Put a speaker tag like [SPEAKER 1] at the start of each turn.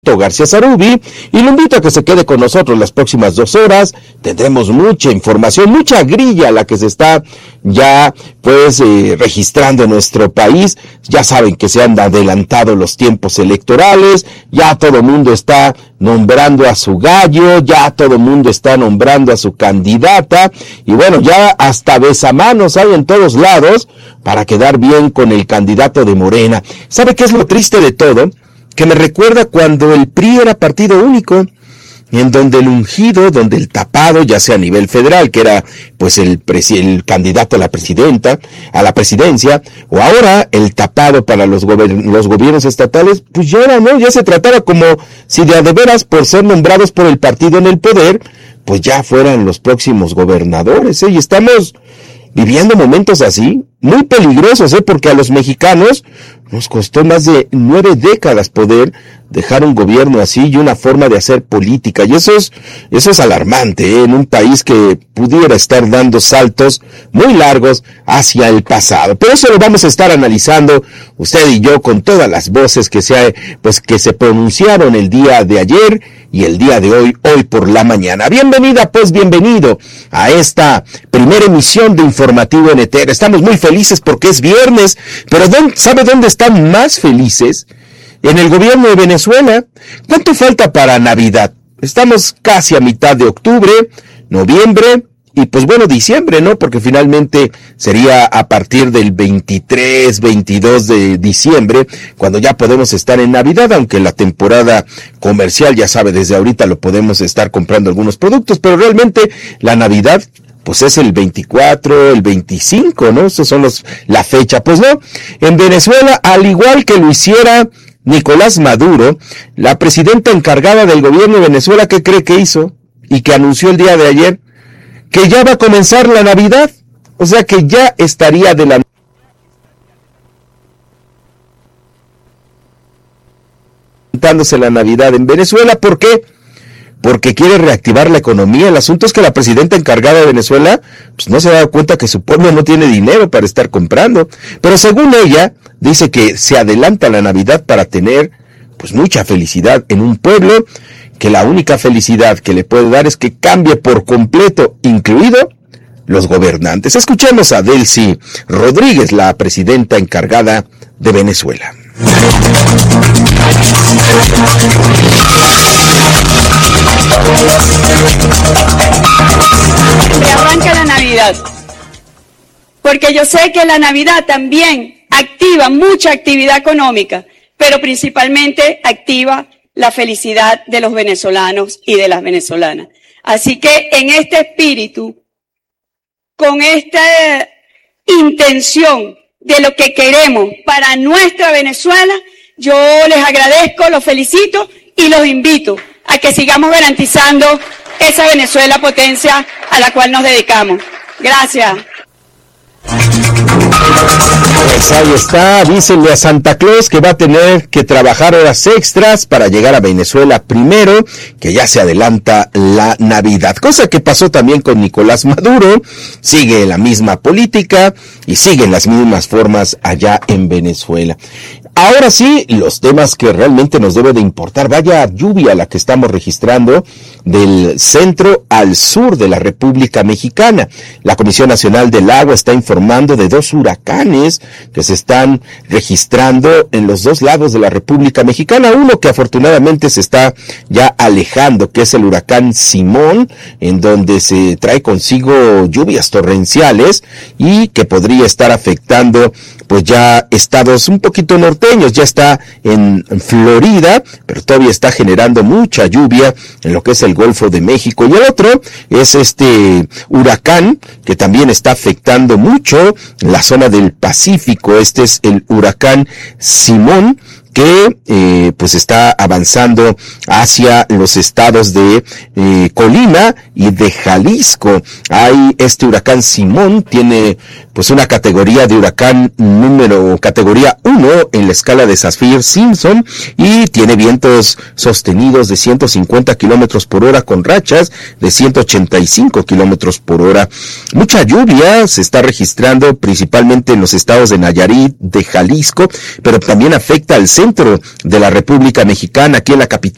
[SPEAKER 1] García Zarubi, y lo invito a que se quede con nosotros las próximas 2 horas. Tendremos mucha información, mucha grilla la que se está ya registrando en nuestro país. Ya saben que se han adelantado los tiempos electorales, ya todo el mundo está nombrando a su gallo, ya todo el mundo está nombrando a su candidata, y bueno, ya hasta besamanos hay en todos lados para quedar bien con el candidato de Morena. ¿Sabe qué es lo triste de todo? Que me recuerda cuando el PRI era partido único, en donde el ungido, donde el tapado, ya sea a nivel federal, que era pues el candidato a la presidencia, o ahora el tapado para los gobiernos estatales, pues ya era, ¿no? Ya se trataba como si de veras por ser nombrados por el partido en el poder, pues ya fueran los próximos gobernadores, y estamos viviendo momentos así, muy peligrosos, porque a los mexicanos nos costó más de 9 décadas poder dejar un gobierno así y una forma de hacer política, y eso es alarmante, en un país que pudiera estar dando saltos muy largos hacia el pasado. Pero eso lo vamos a estar analizando usted y yo con todas las voces que se pronunciaron el día de ayer y el día de hoy por la mañana. Bienvenida, pues bienvenido a esta primera emisión de Informativo NTR. Estamos muy felices porque es viernes, pero ¿sabe dónde están más felices? En el gobierno de Venezuela. ¿Cuánto falta para Navidad? Estamos casi a mitad de octubre, noviembre y pues bueno, diciembre, ¿no? Porque finalmente sería a partir del 23, 22 de diciembre, cuando ya podemos estar en Navidad, aunque la temporada comercial, ya sabe, desde ahorita lo podemos estar comprando algunos productos, pero realmente la Navidad pues es el 24, el 25, ¿no? Esos son la fecha. Pues no, en Venezuela, al igual que lo hiciera Nicolás Maduro, la presidenta encargada del gobierno de Venezuela, ¿qué cree que hizo? Y que anunció el día de ayer, que ya va a comenzar la Navidad. O sea que ya estaría adelantándose la Navidad en Venezuela. ¿Por qué? Porque quiere reactivar la economía. El asunto es que la presidenta encargada de Venezuela pues no se ha dado cuenta que su pueblo no tiene dinero para estar comprando. Pero según ella, dice que se adelanta la Navidad para tener pues mucha felicidad en un pueblo, que la única felicidad que le puede dar es que cambie por completo, incluido los gobernantes. Escuchemos a Delcy Rodríguez, la presidenta encargada de Venezuela.
[SPEAKER 2] Que arranca la Navidad, porque yo sé que la Navidad también activa mucha actividad económica, pero principalmente activa la felicidad de los venezolanos y de las venezolanas. Así que en este espíritu, con esta intención de lo que queremos para nuestra Venezuela, yo les agradezco, los felicito y los invito a que sigamos garantizando esa Venezuela potencia a la cual nos dedicamos. Gracias.
[SPEAKER 1] Pues ahí está, dícenle a Santa Claus que va a tener que trabajar horas extras para llegar a Venezuela primero, que ya se adelanta la Navidad, cosa que pasó también con Nicolás Maduro. Sigue la misma política y siguen las mismas formas allá en Venezuela. Ahora sí, los temas que realmente nos debe de importar. Vaya lluvia la que estamos registrando del centro al sur de la República Mexicana. La Comisión Nacional del Agua está informando de 2 huracanes que se están registrando en los 2 lados de la República Mexicana. Uno que afortunadamente se está ya alejando, que es el huracán Simón, en donde se trae consigo lluvias torrenciales y que podría estar afectando pues ya estados un poquito norteños. Ya está en Florida, pero todavía está generando mucha lluvia en lo que es el Golfo de México. Y el otro es este huracán que también está afectando mucho la zona del Pacífico. Este es el huracán Simón, que pues está avanzando hacia los estados de Colima y de Jalisco. Este huracán Simón tiene pues una categoría de huracán categoría 1 en la escala de Saffir-Simpson y tiene vientos sostenidos de 150 kilómetros por hora con rachas de 185 kilómetros por hora. Mucha lluvia se está registrando principalmente en los estados de Nayarit, de Jalisco, pero también afecta al centro de la República Mexicana, aquí en la capital